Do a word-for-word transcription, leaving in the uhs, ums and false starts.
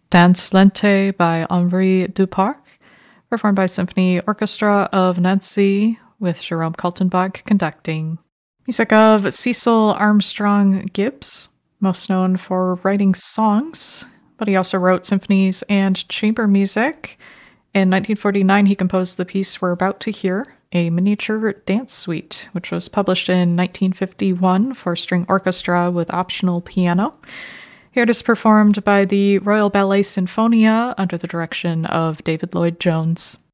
Danse Lente by Henri Duparc, performed by Symphony Orchestra of Nancy with Jerome Kaltenbach conducting. Music of Cecil Armstrong Gibbs, most known for writing songs, but he also wrote symphonies and chamber music. In nineteen forty-nine, he composed the piece we're about to hear, a miniature dance suite, which was published in nineteen fifty-one for string orchestra with optional piano. Here it is performed by the Royal Ballet Sinfonia under the direction of David Lloyd-Jones.